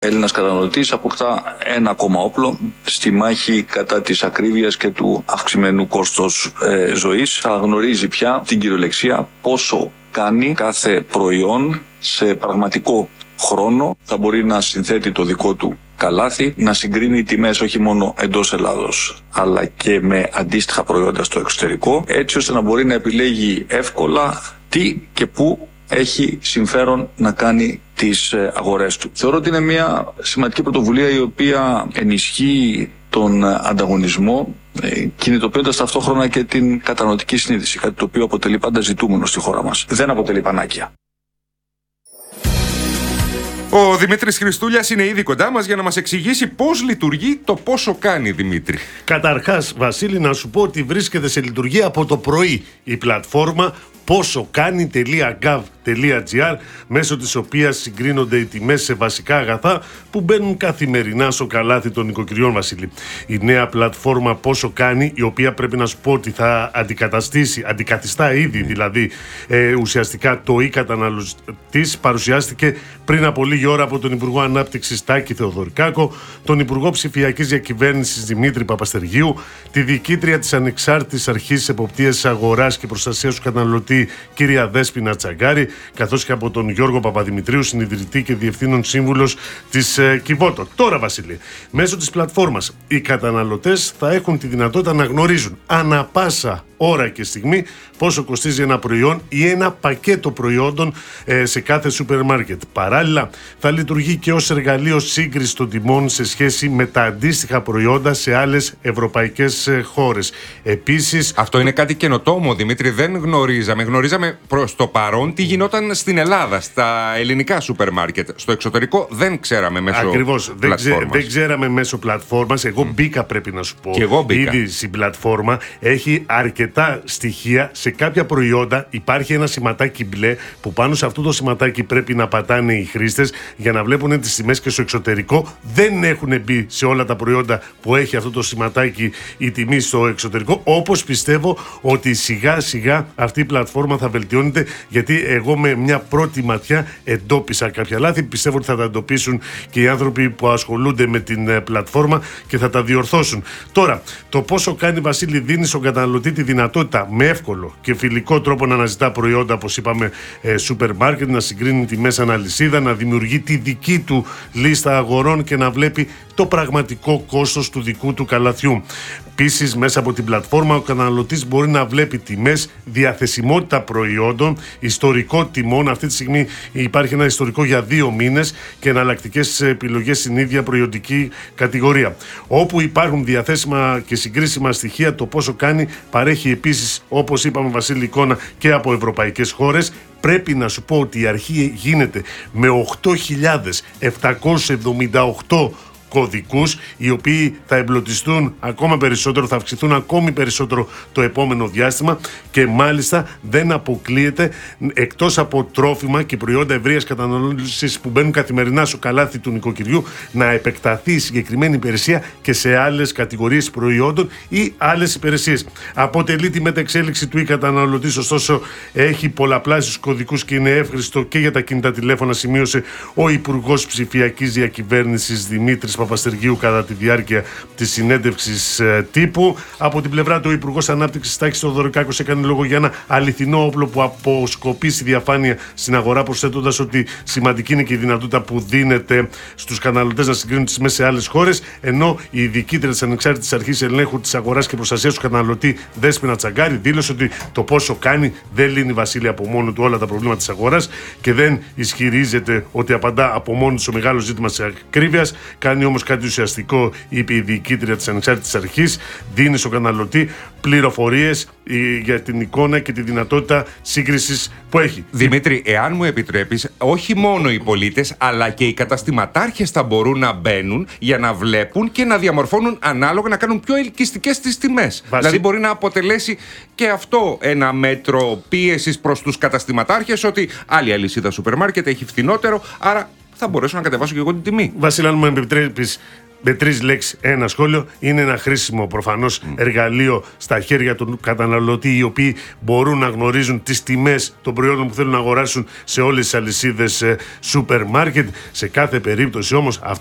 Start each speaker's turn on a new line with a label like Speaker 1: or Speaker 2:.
Speaker 1: Έλληνας καταναλωτής αποκτά ένα ακόμα όπλο στη μάχη κατά της ακρίβειας και του αυξημένου κόστος ζωής. Θα γνωρίζει πια την κυριολεξία πόσο κάνει κάθε προϊόν σε πραγματικό χρόνο. Θα μπορεί να συνθέτει το δικό του καλάθι, να συγκρίνει τιμές όχι μόνο εντός Ελλάδος αλλά και με αντίστοιχα προϊόντα στο εξωτερικό, έτσι ώστε να μπορεί να επιλέγει εύκολα τι και πού έχει συμφέρον να κάνει τις αγορές του. Θεωρώ ότι είναι μια σημαντική πρωτοβουλία η οποία ενισχύει τον ανταγωνισμό, κινητοποιώντας ταυτόχρονα και την καταναλωτική συνείδηση, κάτι το οποίο αποτελεί πάντα ζητούμενο στη χώρα μας. Δεν αποτελεί πανάκια.
Speaker 2: Ο Δημήτρης Χριστούλιας είναι ήδη κοντά μας για να μας εξηγήσει πώς λειτουργεί το πόσο κάνει, Δημήτρη.
Speaker 3: Καταρχάς, Βασίλη, να σου πω ότι βρίσκεται σε λειτουργία από το πρωί η πλατφόρμα πόσοκάνει.gov.gr, μέσω της οποίας συγκρίνονται οι τιμές σε βασικά αγαθά που μπαίνουν καθημερινά στο καλάθι των νοικοκυριών, Βασίλη. Η νέα πλατφόρμα Πόσο Κάνει, η οποία πρέπει να σου πω ότι θα αντικαθιστά ήδη δηλαδή ουσιαστικά το e-καταναλωτής, παρουσιάστηκε πριν από λίγη ώρα από τον Υπουργό Ανάπτυξης Τάκη Θεοδωρικάκο, τον Υπουργό Ψηφιακής Διακυβέρνησης Δημήτρη Παπαστεργίου, τη διοικήτρια της Ανεξάρτητης Αρχής Εποπτείας Αγοράς και Προστασίας του Καταναλωτή κυρία Δέσποινα Τσαγκάρη, καθώς και από τον Γιώργο Παπαδημητρίου, συνειδητή και διευθύνων σύμβουλος της Κιβότο. Τώρα, Βασίλη, μέσω της πλατφόρμας οι καταναλωτές θα έχουν τη δυνατότητα να γνωρίζουν ανα πάσα ώρα και στιγμή πόσο κοστίζει ένα προϊόν ή ένα πακέτο προϊόντων σε κάθε σούπερ μάρκετ. Παράλληλα, θα λειτουργεί και ως εργαλείο σύγκρισης των τιμών σε σχέση με τα αντίστοιχα προϊόντα σε άλλες ευρωπαϊκές χώρες. Επίσης,
Speaker 2: αυτό είναι κάτι καινοτόμο, Δημήτρη. Δεν γνωρίζαμε προς το παρόν τι γινόταν στην Ελλάδα, στα ελληνικά σούπερ μάρκετ. Στο εξωτερικό δεν ξέραμε μέσω πλατφόρμας.
Speaker 3: Δεν ξέραμε μέσω πλατφόρμας. Εγώ μπήκα, πρέπει να σου πω.
Speaker 2: Και εγώ μπήκα.
Speaker 3: Ήδη στην πλατφόρμα έχει αρκετά στοιχεία. Σε κάποια προϊόντα υπάρχει ένα σηματάκι μπλε που πάνω σε αυτό το σηματάκι πρέπει να πατάνε οι χρήστες για να βλέπουν τις τιμές, και στο εξωτερικό δεν έχουν μπει σε όλα τα προϊόντα που έχει αυτό το σηματάκι η τιμή στο εξωτερικό. Όπως πιστεύω ότι σιγά σιγά αυτή η πλατφόρμα θα βελτιώνεται, γιατί εγώ με μια πρώτη ματιά εντόπισα κάποια λάθη. Πιστεύω ότι θα τα εντοπίσουν και οι άνθρωποι που ασχολούνται με την πλατφόρμα και θα τα διορθώσουν. Τώρα, το Πόσο Κάνει, Βασίλη, δίνει στον καταναλωτή τη δυνατότητα με εύκολο και φιλικό τρόπο να αναζητά προϊόντα, όπως είπαμε, σούπερ μάρκετ, να συγκρίνει τιμές αναλυσίδα, να δημιουργεί τη δική του λίστα αγορών και να βλέπει το πραγματικό κόστος του δικού του καλαθιού. Επίσης, μέσα από την πλατφόρμα ο καταναλωτής μπορεί να βλέπει τιμές, διαθεσιμότητα προϊόντων, ιστορικό τιμών. Αυτή τη στιγμή υπάρχει ένα ιστορικό για 2 μήνες και εναλλακτικές επιλογές στην ίδια προϊόντική κατηγορία. Όπου υπάρχουν διαθέσιμα και συγκρίσιμα στοιχεία, το Πόσο Κάνει παρέχει επίσης, όπως είπαμε, Βασίλη, εικόνα και από ευρωπαϊκές χώρες. Πρέπει να σου πω ότι η αρχή γίνεται με 8.778 κωδικούς, οι οποίοι θα εμπλουτιστούν ακόμα περισσότερο, θα αυξηθούν ακόμη περισσότερο το επόμενο διάστημα, και μάλιστα δεν αποκλείεται, εκτός από τρόφιμα και προϊόντα ευρείας κατανάλωσης που μπαίνουν καθημερινά στο καλάθι του νοικοκυριού, να επεκταθεί η συγκεκριμένη υπηρεσία και σε άλλες κατηγορίες προϊόντων ή άλλες υπηρεσίες. Αποτελεί τη μεταξέλιξη του καταναλωτής, ωστόσο έχει πολλαπλάσιους κωδικούς και είναι εύχριστο και για τα κινητά τηλέφωνα, σημείωσε ο Υπουργός Ψηφιακής Διακυβέρνησης Δημήτρης Παπαστεργίου κατά τη διάρκεια της συνέντευξης τύπου. Από την πλευρά του, ο Υπουργός Ανάπτυξης Τάκης Θεοδωρικάκος έκανε λόγο για ένα αληθινό όπλο που αποσκοπεί στη διαφάνεια στην αγορά, προσθέτοντας ότι σημαντική είναι και η δυνατότητα που δίνεται στους καταναλωτές να συγκρίνουν τις τιμές σε άλλες χώρες, ενώ η διοικήτρια της Ανεξάρτητης Αρχής Ελέγχου της Αγοράς και Προστασίας του Καταναλωτή, Δέσποινα Τσαγκάρη, δήλωσε ότι το Πόσο Κάνει δεν λύνει, Βασίλη, από μόνο του όλα τα προβλήματα της αγοράς και δεν ισχυρίζεται ότι απαντά από μόνο του στο μεγάλο ζήτημα της ακρίβειας. Κάνει όμως κάτι ουσιαστικό, είπε η διοικήτρια της Ανεξάρτητης Αρχής, δίνει στον καταναλωτή πληροφορίες για την εικόνα και τη δυνατότητα σύγκρισης που έχει.
Speaker 2: Δημήτρη, εάν μου επιτρέπεις, όχι μόνο οι πολίτες αλλά και οι καταστηματάρχες θα μπορούν να μπαίνουν για να βλέπουν και να διαμορφώνουν ανάλογα, να κάνουν πιο ελκυστικές τις τιμές. Δηλαδή μπορεί να αποτελέσει και αυτό ένα μέτρο πίεσης προς τους καταστηματάρχες, ότι άλλη αλυσίδα σούπερ μάρκετ έχει φθηνότερο, άρα θα μπορέσω να κατεβάσω και εγώ την τιμή.
Speaker 3: Βασίλη, αν μου επιτρέπεις, με 3 λέξεις ένα σχόλιο, είναι ένα χρήσιμο προφανώς εργαλείο στα χέρια του καταναλωτή, οι οποίοι μπορούν να γνωρίζουν τις τιμές των προϊόντων που θέλουν να αγοράσουν σε όλες τις αλυσίδες σούπερ μάρκετ. Σε κάθε περίπτωση όμως